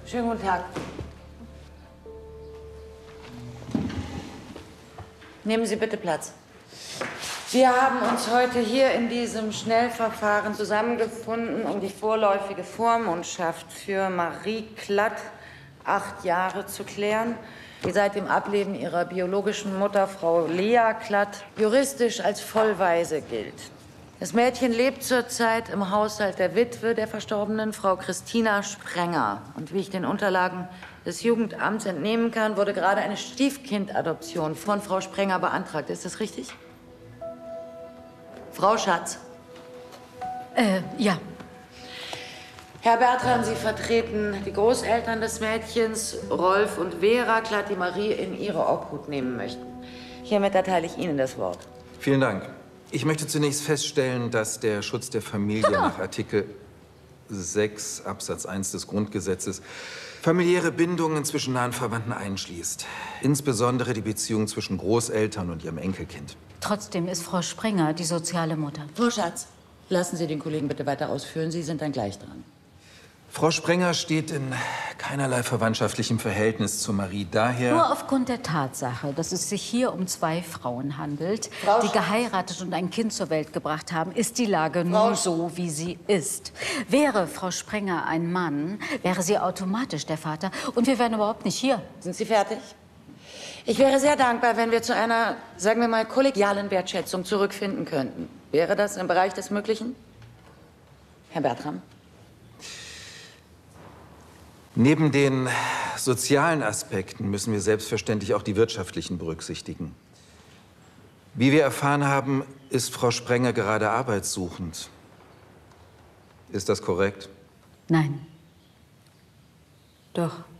Schönen guten Tag. Nehmen Sie bitte Platz. Wir haben uns heute hier in diesem Schnellverfahren zusammengefunden, um die vorläufige Vormundschaft für Marie Klatt, 8 Jahre, zu klären, die seit dem Ableben ihrer biologischen Mutter, Frau Lea Klatt, juristisch als Vollwaise gilt. Das Mädchen lebt zurzeit im Haushalt der Witwe der Verstorbenen, Frau Christina Sprenger. Und wie ich den Unterlagen des Jugendamts entnehmen kann, wurde gerade eine Stiefkindadoption von Frau Sprenger beantragt. Ist das richtig? Frau Schatz? Ja. Herr Bertram, Sie vertreten die Großeltern des Mädchens, Rolf und Vera Klatt, die Marie in ihre Obhut nehmen möchten. Hiermit erteile ich Ihnen das Wort. Vielen Dank. Ich möchte zunächst feststellen, dass der Schutz der Familie nach Artikel 6 Absatz 1 des Grundgesetzes familiäre Bindungen zwischen nahen Verwandten einschließt. Insbesondere die Beziehung zwischen Großeltern und ihrem Enkelkind. Trotzdem ist Frau Sprenger die soziale Mutter. Frau Schatz, lassen Sie den Kollegen bitte weiter ausführen. Sie sind dann gleich dran. Frau Sprenger steht in keinerlei verwandtschaftlichem Verhältnis zu Marie. Daher... Nur aufgrund der Tatsache, dass es sich hier um 2 Frauen handelt, Frau die Sch- geheiratet und ein Kind zur Welt gebracht haben, ist die Lage nun so, wie sie ist. Wäre Frau Sprenger ein Mann, wäre sie automatisch der Vater und wir wären überhaupt nicht hier. Sind Sie fertig? Ich wäre sehr dankbar, wenn wir zu einer, sagen wir mal, kollegialen Wertschätzung zurückfinden könnten. Wäre das im Bereich des Möglichen? Herr Bertram? Neben den sozialen Aspekten müssen wir selbstverständlich auch die wirtschaftlichen berücksichtigen. Wie wir erfahren haben, ist Frau Sprenger gerade arbeitssuchend. Ist das korrekt? Nein. Doch.